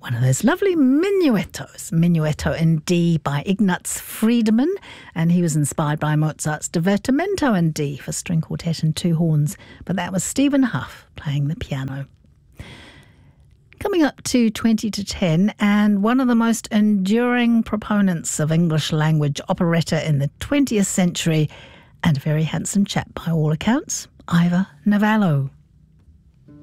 one of those lovely minuettos, Minuetto in D by Ignaz Friedman, and he was inspired by Mozart's Divertimento in D for string quartet and two horns, but that was Stephen Huff playing the piano. Coming up to 20 to 10, and one of the most enduring proponents of English language operetta in the 20th century, and a very handsome chap by all accounts, Ivor Novello.